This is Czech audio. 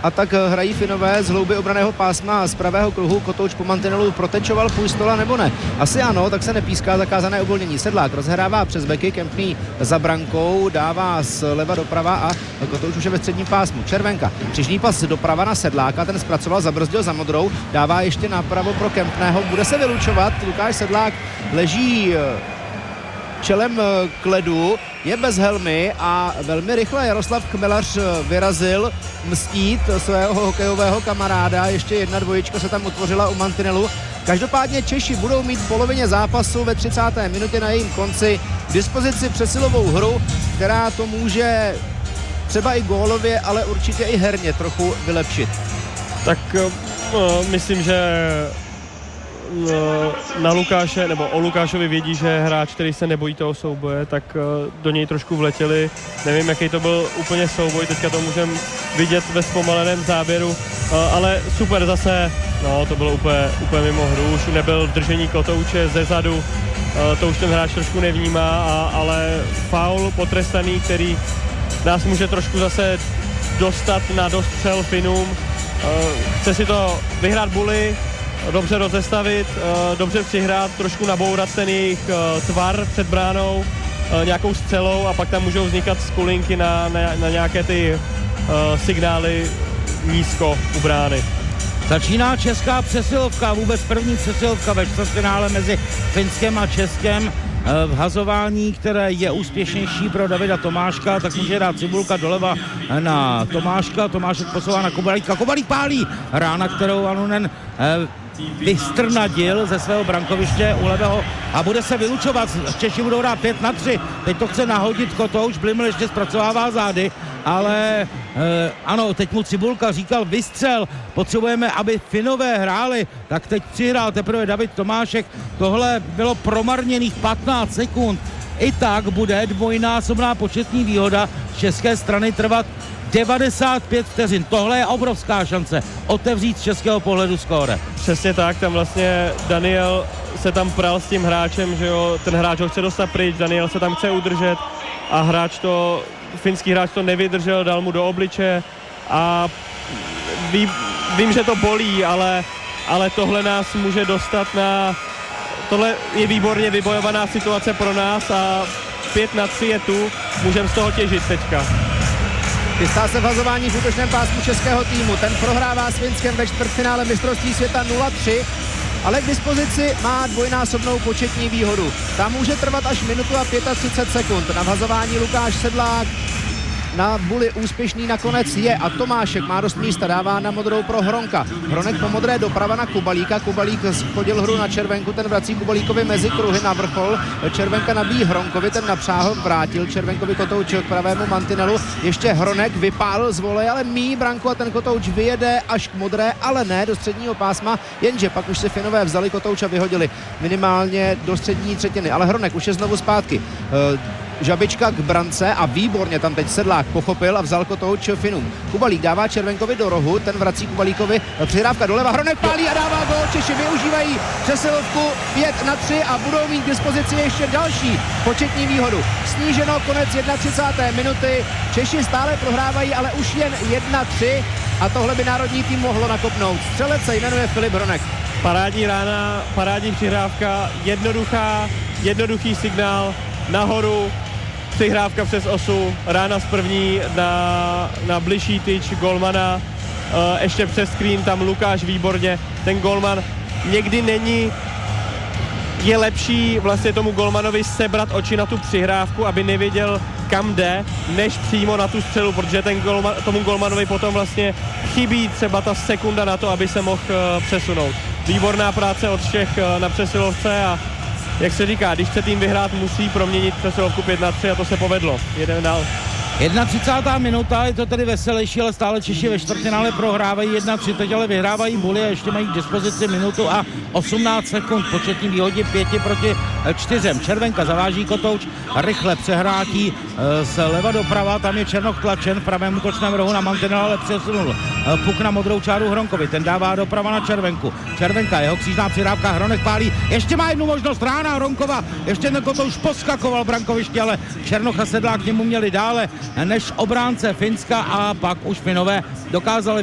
A tak hrají Finové z hlouby obraného pásma z pravého kruhu. Kotouč po mantinelu protečoval Pujstola nebo ne? Asi ano, tak se nepíská, zakázané uvolnění. Sedlák rozhrává přes beky, Kempný za brankou, dává zleva doprava a Kotouč už je ve středním pásmu. Červenka, křižný pas doprava na Sedláka, ten zpracoval, zabrzdil za modrou, dává ještě napravo pro Kempného, bude se vylučovat. Lukáš Sedlák leží čelem k ledu, je bez helmy a velmi rychle Jaroslav Chmelař vyrazil mstít svého hokejového kamaráda. Ještě jedna dvojička se tam utvořila u mantinelu. Každopádně Češi budou mít v polovině zápasu ve 30. minutě na jejím konci k dispozici přesilovou hru, která to může třeba i gólově, ale určitě i herně trochu vylepšit. Tak myslím, že na Lukáše, nebo o Lukášovi vědí, že je hráč, který se nebojí toho souboje, tak do něj trošku vletěli. Nevím, jaký to byl úplně souboj, teďka to můžeme vidět ve zpomaleném záběru, ale super zase, no to bylo úplně mimo hru, už nebyl v držení Kotouče zezadu, to už ten hráč trošku nevnímá, ale faul potrestaný, který nás může trošku zase dostat na dostřel Finům. Chce si to vyhrát Bully, dobře rozestavit, dobře přihrát, trošku nabourat ten jejich tvar před bránou nějakou střelou a pak tam můžou vznikat skulinky na nějaké ty signály nízko u brány. Začíná česká přesilovka, vůbec první přesilovka ve čtvrtfinále mezi Finskem a Českem. V hazování, které je úspěšnější pro Davida Tomáška, tak může dát Cibulka doleva na Tomáška, Tomášek posouvá na Kobalíka, Kobalík pálí, rána, kterou Anunen vystrnadil ze svého brankoviště u levého a bude se vylučovat. Češi budou dát 5-3, teď to chce nahodit Kotouč, Bliml ještě zpracovává zády, ale ano, teď mu Cibulka říkal vystřel, potřebujeme, aby Finové hráli, tak teď přihrál teprve David Tomášek, tohle bylo promarněných 15 sekund, i tak bude dvojnásobná početní výhoda z české strany trvat 95 vteřin. Tohle je obrovská šance otevřít z českého pohledu skóre. Přesně tak, tam vlastně Daniel se tam pral s tím hráčem, že jo, ten hráč ho chce dostat pryč, Daniel se tam chce udržet a finský hráč to nevydržel, dal mu do obliče a vím, že to bolí, ale tohle nás může dostat tohle je výborně vybojovaná situace pro nás a 5-3 je tu, můžeme z toho těžit teďka. Chystá se v hazování v útočném pásmu českého týmu. Ten prohrává s Finskem ve čtvrtfinále mistrovství světa 0-3, ale k dispozici má dvojnásobnou početní výhodu. Ta může trvat až minutu a 35 sekund. Na hazování Lukáš Sedlák, na Bully úspěšný nakonec je a Tomášek má dost místa, dává na modrou pro Hronka. Hronek po modré doprava na Kubalíka, Kubalík schodil hru na Červenku, ten vrací Kubalíkovi mezi kruhy na vrchol, Červenka nabíjí Hronkovi, ten napřáhl, vrátil Červenkovi Kotouč k pravému mantinelu, ještě Hronek vypálil z voleje, ale míjí branku a ten Kotouč vyjede až k modré, ale ne do středního pásma, jenže pak už si Finové vzali Kotouč a vyhodili minimálně do střední třetiny, ale Hronek už je znovu zpátky. Žabička k brance a výborně tam teď Sedlák pochopil a vzal Kotouč Finům. Kubalík dává Červenkovi do rohu, ten vrací Kubalíkovi, přihrávka doleva, Hronek pálí a dává gól. Češi využívají přesilovku 5-3 a budou mít k dispozici ještě další početní výhodu. Sníženo, konec 31. minuty, Češi stále prohrávají, ale už jen 1-3 a tohle by národní tým mohlo nakopnout. Střelec se jmenuje Filip Hronek. Parádní rána, parádní přihrávka, jednoduchý signál nahoru, přihrávka přes osu, rána z první na bližší tyč golmana, ještě přes screen tam Lukáš výborně, ten golman někdy je lepší vlastně tomu golmanovi sebrat oči na tu přihrávku, aby nevěděl kam jde, než přímo na tu střelu, protože tomu golmanovi potom vlastně chybí třeba ta sekunda na to, aby se mohl přesunout. Výborná práce od všech na přesilovce a jak se říká, když chce tým vyhrát, musí proměnit přesilovku 5-3 a to se povedlo. Jedeme dál. 31. minuta, je to tedy veselější, ale stále Češi ve čtvrtfinále prohrávají 1-3, teď ale vyhrávají Bully a ještě mají k dispozici minutu a 18 sekund, početní výhodě 5-4. Červenka zaváží Kotouč, rychle přehrátí zleva doprava, tam je Černoch tlačen v pravém útočném rohu na mantinel, ale přesunul puk na modrou čáru Hronkovi, ten dává doprava na Červenku. Červenka, jeho křížná přihrávka, Hronek pálí, ještě má jednu možnost, rána Hronkova, ještě ten Kotouč poskakoval brankoviště, ale Černoch a Sedlák k němu měli dále než obránce Finska a pak už Finové dokázali